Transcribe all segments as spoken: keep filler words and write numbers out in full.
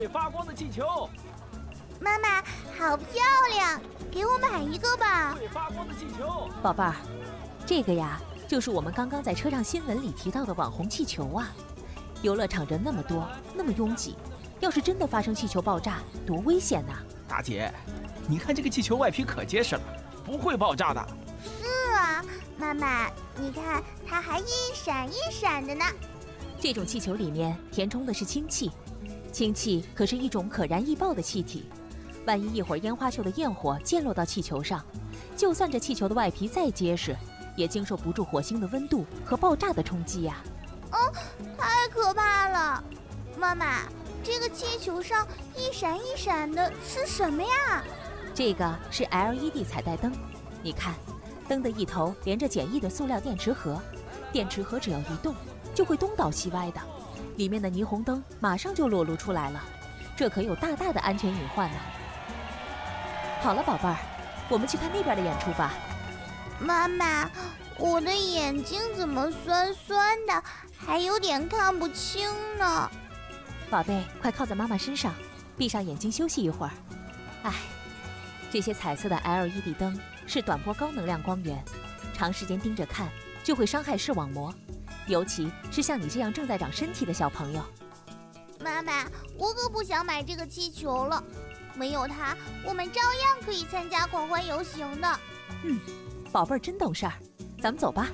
会发光的气球。 妈妈，好漂亮，给我买一个吧。 会发光的气球， 宝贝儿，这个呀，就是我们刚刚在车上新闻里提到的网红气球啊。游乐场人那么多，那么拥挤，要是真的发生气球爆炸，多危险呐！ 大姐，你看这个气球外皮可结实了，不会爆炸的。 是啊，妈妈，你看它还一闪一闪的呢。 这种气球里面填充的是氢气，氢气可是一种可燃易爆的气体。万一一会儿烟花秀的焰火溅落到气球上，就算这气球的外皮再结实，也经受不住火星的温度和爆炸的冲击呀！ 哦，太可怕了！妈妈，这个气球上一闪一闪的是什么呀？ 这个是 L E D 彩带灯，你看，灯的一头连着简易的塑料电池盒，电池盒只要一动，就会东倒西歪的，里面的霓虹灯马上就裸露出来了，这可有大大的安全隐患呢。好了，宝贝儿，我们去看那边的演出吧。 妈妈，我的眼睛怎么酸酸的，还有点看不清呢？ 宝贝，快靠在妈妈身上，闭上眼睛休息一会儿。唉，这些彩色的 L E D 灯是短波高能量光源，长时间盯着看就会伤害视网膜，尤其是像你这样正在长身体的小朋友。 妈妈，我可不想买这个气球了，没有它，我们照样可以参加狂欢游行的。 嗯，宝贝儿真懂事儿，咱们走吧。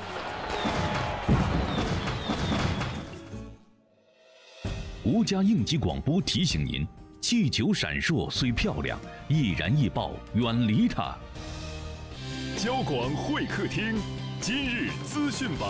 国家应急广播提醒您：气球闪烁虽漂亮，易燃易爆，远离它。 交广会客厅，今日资讯榜。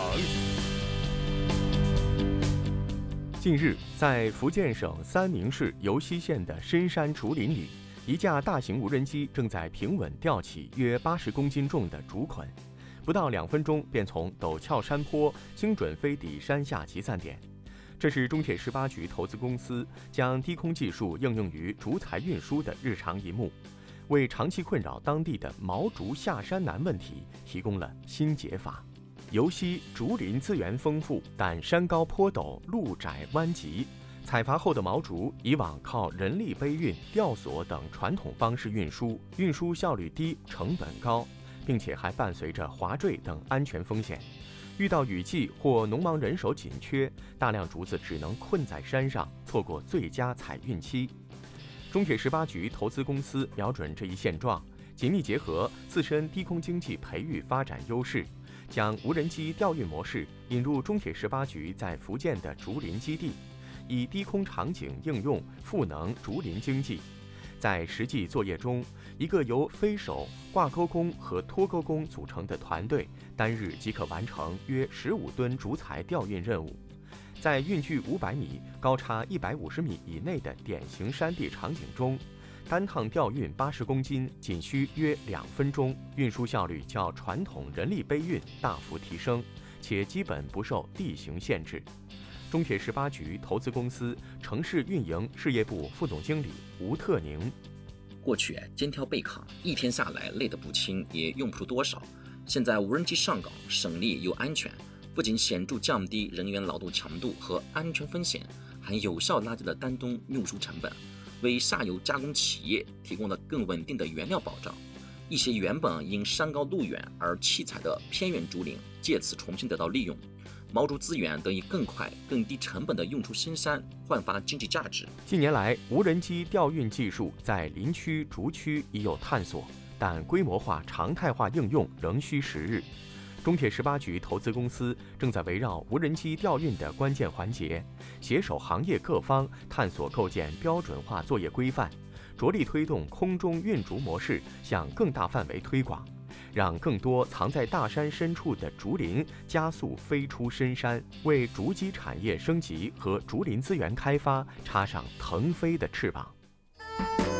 近日，在福建省三明市尤溪县的深山竹林里，一架大型无人机正在平稳吊起约八十公斤重的竹捆，不到两分钟便从陡峭山坡精准飞抵山下集散点。这是中铁十八局投资公司将低空技术应用于竹材运输的日常一幕，为长期困扰当地的毛竹下山难问题提供了新解法。尤溪竹林资源丰富，但山高坡陡，路窄弯急。采伐后的毛竹以往靠人力背运、吊索等传统方式运输，运输效率低，成本高，并且还伴随着滑坠等安全风险。遇到雨季或农忙人手紧缺，大量竹子只能困在山上，错过最佳采运期。中铁十八局投资公司瞄准这一现状，紧密结合自身低空经济培育发展优势，将无人机调运模式引入中铁十八局在福建的竹林基地，以低空场景应用赋能竹林经济。在实际作业中，一个由飞手、挂钩工和拖钩工组成的团队，单日即可完成约十五吨竹材调运任务。在运距五百米、高差一百五十米以内的典型山地场景中，单趟调运八十公斤仅需约两分钟，运输效率较传统人力背运大幅提升，且基本不受地形限制。中铁十八局投资公司城市运营事业部副总经理吴特宁： 过去肩挑背扛，一天下来累得不轻，也用不出多少。现在无人机上岗，省力又安全，不仅显著降低人员劳动强度和安全风险，还有效拉低了单吨运输成本，为下游加工企业提供了更稳定的原料保障。一些原本因山高路远而弃采的偏远竹林，借此重新得到利用。毛竹资源得以更快、更低成本地用出深山，焕发经济价值。 近年来，无人机调运技术在林区、竹区已有探索，但规模化、常态化应用仍需时日。中铁十八局投资公司正在围绕无人机调运的关键环节，携手行业各方探索构建标准化作业规范，着力推动空中运竹模式向更大范围推广，让更多藏在大山深处的竹林加速飞出深山，为竹机产业升级和竹林资源开发插上腾飞的翅膀。